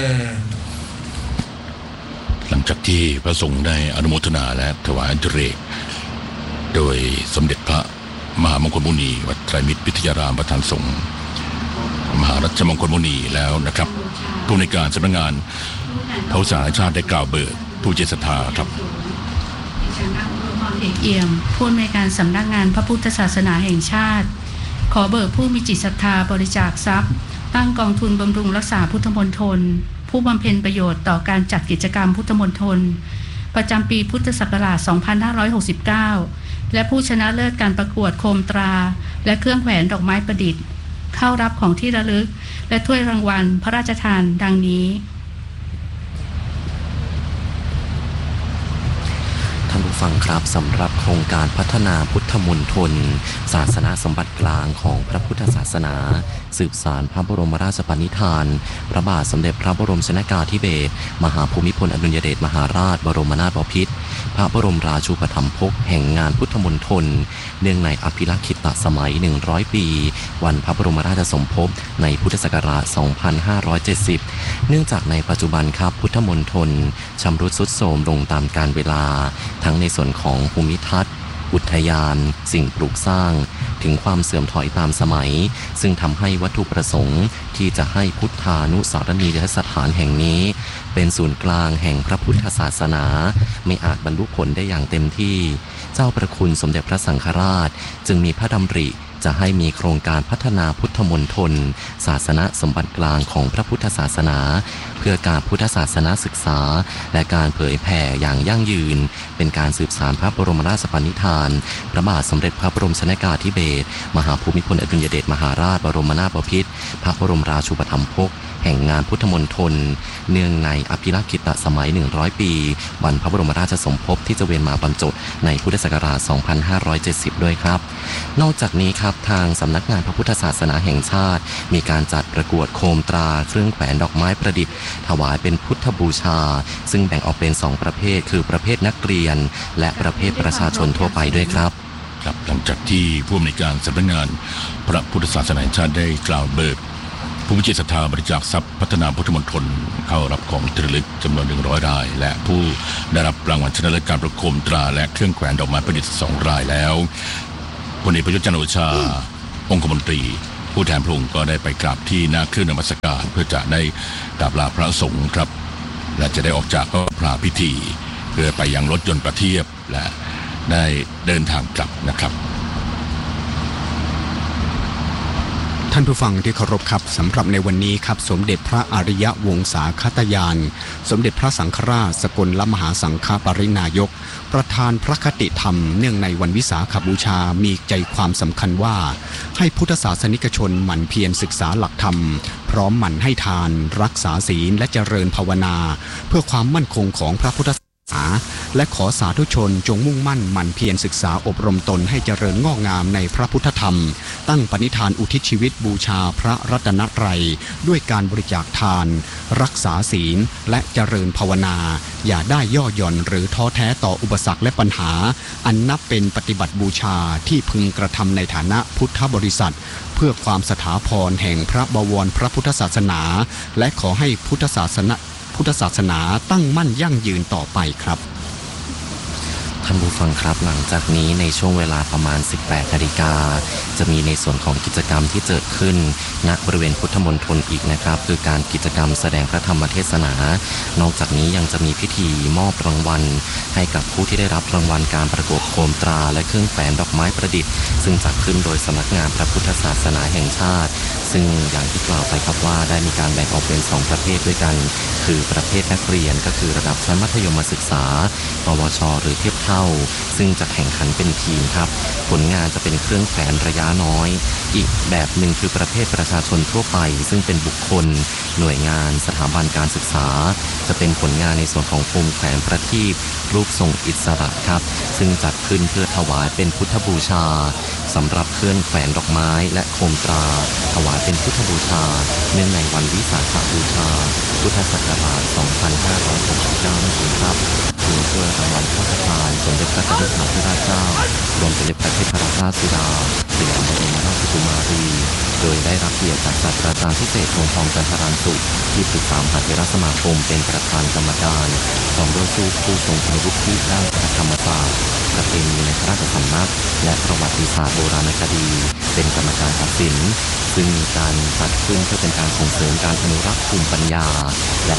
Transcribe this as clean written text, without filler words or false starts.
หลังจากที่พระสงฆ์ได้อนุโมทนาและถวายอัญเชกโดยสมเด็จพระมหามงคลมุนีวัดไตรมิตรวิทยารามประธานสงฆ์มหารัชมงคลมุนีแล้วนะครับผู้ในการสำนักงานพระพุทธศาสนาแห่งชาติได้กล่าวเบิกผู้จิตศรัทธาครับเอกเอี่ยมผู้อำนวยการสำนักงานพระพุทธศาสนาแห่งชาติขอเบิกผู้มีจิตศรัทธาบริจาคทรัพย์ตั้งกองทุนบำรุงรักษาพุทธมณฑลผู้บำเพ็ญประโยชน์ต่อการจัดกิจกรรมพุทธมณฑลประจำปีพุทธศักราช 2569 และผู้ชนะเลิศการประกวดโคมตราและเครื่องแขวนดอกไม้ประดิษฐ์เข้ารับของที่ระลึกและถ้วยรางวัลพระราชทานดังนี้ท่านผู้ฟังครับสำหรับโครงการพัฒนาพุทธมณฑลศาสนาสมบัติกลางของพระพุทธศาสนาสืบสานพระบรมราชปณิธานพระบาทสมเด็จพระบรมชนกาธิเบศรมหาภูมิพลอดุลยเดชมหาราชบรมนาถบพิตรพระบรมราชูปถัมภกแห่งงานพุทธมณฑลเนื่องในอภิลักขิตสมัย100ปีวันพระบรมราชสมภพในพุทธศักราช 2570 เนื่องจากในปัจจุบันครับพุทธมณฑลชำรุดทรุดโทรมลงตามกาลเวลาทั้งในส่วนของภูมิทัศน์อุทยานสิ่งปลูกสร้างถึงความเสื่อมถอยตามสมัยซึ่งทำให้วัตถุประสงค์ที่จะให้พุทธานุสารณียสถานแห่งนี้เป็นศูนย์กลางแห่งพระพุทธศาสนาไม่อาจบรรลุผลได้อย่างเต็มที่เจ้าประคุณสมเด็จพระสังฆราชจึงมีพระดำริจะให้มีโครงการพัฒนาพุทธมณฑลศาสนสมบัติกลางของพระพุทธศาสนาเพื่อการพุทธศาสนาศึกษาและการเผยแผ่อย่างยั่งยืนเป็นการสืบสานพระบรมราชปณิธานพระบาทสมเด็จพระบรมชนกาธิเบศรมหาภูมิพลอดุลยเดชมหาราชบรมนาถบพิตรพระบรมราชูปถัมภกแห่งงานพุทธมณฑลเนื่องในอภิลักขิตสมัย100ปีวันพระบรมราชสมภพที่จะเวียนมาบรรจบในพุทธศักราช 2570 ด้วยครับนอกจากนี้ครับทางสำนักงานพระพุทธศาสนาแห่งชาติมีการจัดประกวดโคมตราเครื่องแขวนดอกไม้ประดิษฐ์ถวายเป็นพุทธบูชาซึ่งแบ่งออกเป็น2ประเภทคือประเภทนักเรียนและประเภทประชาชนทั่วไปด้วยครับหลังจากที่ผู้อำนวยการสำนักงานพระพุทธศาสนาแห่งชาติได้กล่าวเบิกผู้มีจิตศรัทธาบริจาคทรัพย์พัฒนาพุทธมณฑลเข้ารับของที่ระลึกจำนวน100 รายและผู้ได้รับรางวัลชนะเลิศการประโคมตราและเครื่องแขวนดอกไม้ประดิษฐ์2 รายแล้วพลเอกประยุทธ์จันทร์โอชาองคมนตรีผู้แทนพระองค์ก็ได้ไปกราบที่หน้าเครื่องนมัสการเพื่อจะได้กราบลาพระสงฆ์ครับและจะได้ออกจากพระพิธีเพื่อไปยังรถยนต์ประเทียบและได้เดินทางกลับนะครับท่านผู้ฟังที่เคารพครับสำหรับในวันนี้ครับสมเด็จพระอริยวงศาคตยานสมเด็จพระสังฆราชสกลมหาสังฆปรินายกประธานพระคติธรรมเนื่องในวันวิสาขบูชามีใจความสำคัญว่าให้พุทธศาสนิกชนหมั่นเพียรศึกษาหลักธรรมพร้อมหมั่นให้ทานรักษาศีลและเจริญภาวนาเพื่อความมั่นคงของพระพุทธและขอสาธุชนจงมุ่งมั่นหมั่นเพียรศึกษาอบรมตนให้เจริญงอกงามในพระพุทธธรรมตั้งปณิธานอุทิศชีวิตบูชาพระรัตนตรัยด้วยการบริจาคทานรักษาศีลและเจริญภาวนาอย่าได้ย่อหย่อนหรือท้อแท้ต่ออุปสรรคและปัญหาอันนับเป็นปฏิบัติบูชาที่พึงกระทำในฐานะพุทธบริษัทเพื่อความสถาพรแห่งพระบวรพระพุทธศาสนาและขอให้พุทธศาสนาตั้งมั่นยั่งยืนต่อไปครับท่านผู้ฟังครับหลังจากนี้ในช่วงเวลาประมาณ 18 นาฬิกาจะมีในส่วนของกิจกรรมที่เกิดขึ้นณบริเวณพุทธมณฑลอีกนะครับคือการกิจกรรมแสดงพระธรรมเทศนานอกจากนี้ยังจะมีพิธีมอบรางวัลให้กับผู้ที่ได้รับรางวัลการประกวดโคมตราและเครื่องแขวนดอกไม้ประดิษฐ์ซึ่งจัดขึ้นโดยสำนักงานพระพุทธศาสนาแห่งชาติซึ่งอย่างที่กล่าวไปครับว่าได้มีการแบ่งออกเป็น2ประเภทด้วยกันคือประเภทนักเรียนก็คือระดับชั้นมัธยมศึกษาปวชหรือเทียบเท่าซึ่งจะแข่งขันเป็นทีมครับผลงานจะเป็นเครื่องแขวนระยะน้อยอีกแบบหนึ่งคือประเภทประชาชนทั่วไปซึ่งเป็นบุคคลหน่วยงานสถาบันการศึกษาจะเป็นผลงานในส่วนของโคมแขวนประทีปรูปทรงอิสระครับซึ่งจัดขึ้นเพื่อถวายเป็นพุทธบูชาสำหรับเครื่องแขวนดอกไม้และโคมตราถวายเป็นพุทธบูชาเนื่องในวันวิสาขบูชาพุทธศักราช 2569 นั่นเองครับถือเพื่อรางวัลพระราชทานสมเด็จพระเจ้าลูกเธอพระราชเจ้ารวมสมเด็จพระเทพรัตนราชสุดาสยามบรมราชกุมารีโดยได้รับเกียรติจากศาสตราจารย์พิเศษธงทองจันทรานสุขที่ปรึกษามหาเถรสมาคมเป็นประธานกรรมการพร้อมด้วยผู้ทรงคุณวุฒิด้านธรรมศาสตร์ประเพณีในพระราชสำนักและประวัติศาสตร์โบราณคดีเป็นกรรมการตัดสินซึ่งมีการจัดขึ้นเพื่อเป็นการส่งเสริมการอนุรักษ์ภูมิปัญญาและ